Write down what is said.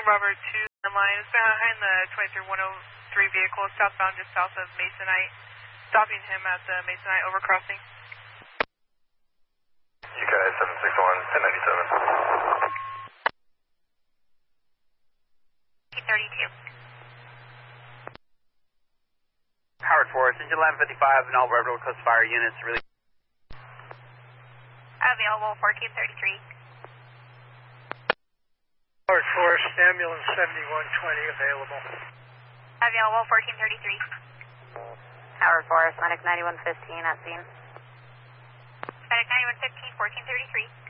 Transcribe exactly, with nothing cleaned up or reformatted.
Robert two line is behind the twenty-three one oh three vehicle southbound just south of Masonite, stopping him at the Masonite overcrossing. U K seven six one, ten ninety-seven. T thirty-two. Howard Forest, engine eleven fifty-five and all Red Road Coast Fire units really. Available fourteen thirty-three. Howard Forest, ambulance seventy-one twenty available. Available fourteen thirty-three. Howard Forest, medic ninety-one fifteen at scene. Medic ninety-one fifteen, fourteen thirty-three.